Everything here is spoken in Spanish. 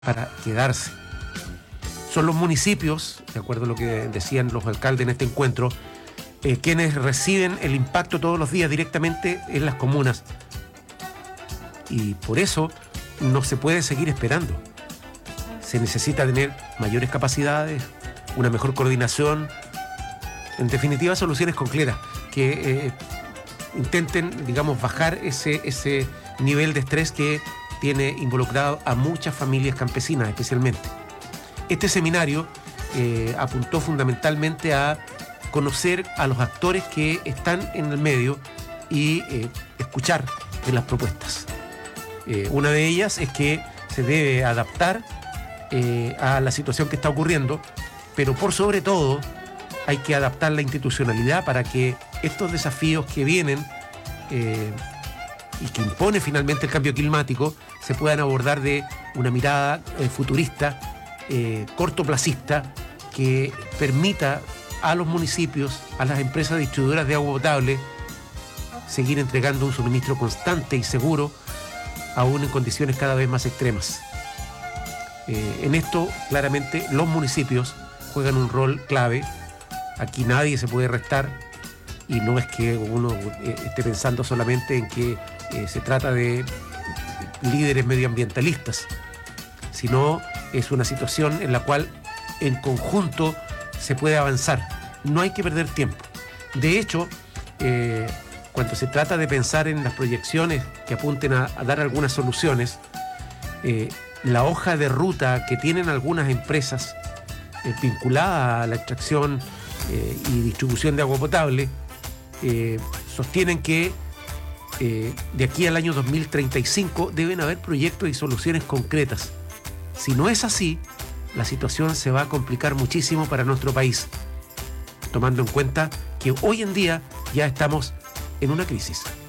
para quedarse. Son los municipios, de acuerdo a lo que decían los alcaldes en este encuentro, quienes reciben el impacto todos los días directamente en las comunas. Y por eso no se puede seguir esperando. Se necesita tener mayores capacidades, una mejor coordinación, en definitiva soluciones concretas que intenten, digamos, bajar ese nivel de estrés que tiene involucrado a muchas familias campesinas especialmente. Este seminario apuntó fundamentalmente a conocer a los actores que están en el medio y escuchar de las propuestas. Una de ellas es que se debe adaptar a la situación que está ocurriendo, pero por sobre todo hay que adaptar la institucionalidad para que estos desafíos que vienen y que impone finalmente el cambio climático se puedan abordar de una mirada futurista, cortoplacista, que permita a los municipios, a las empresas distribuidoras de agua potable, seguir entregando un suministro constante y seguro, aún en condiciones cada vez más extremas. En esto, claramente, los municipios juegan un rol clave. Aquí nadie se puede restar, y no es que uno esté pensando solamente en que se trata de líderes medioambientalistas, sino es una situación en la cual en conjunto se puede avanzar. No hay que perder tiempo. De hecho, cuando se trata de pensar en las proyecciones que apunten a dar algunas soluciones, la hoja de ruta que tienen algunas empresas vinculadas a la extracción y distribución de agua potable sostienen que de aquí al año 2035 deben haber proyectos y soluciones concretas. Si no es así, la situación se va a complicar muchísimo para nuestro país, tomando en cuenta que hoy en día ya estamos en una crisis.